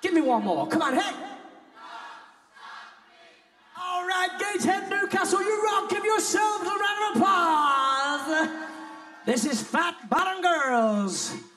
Give me one more. Come on, hey. All right, Gateshead, Newcastle, you rock. Give yourselves a round of applause. This is Fat Bottom Girls.